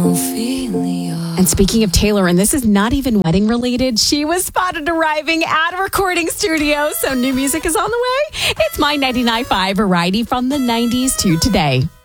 Ophelia. And speaking of Taylor, and this is not even wedding related, she was spotted arriving at a recording studio. So new music is on the way. It's My 99.5 variety from the 90s to today.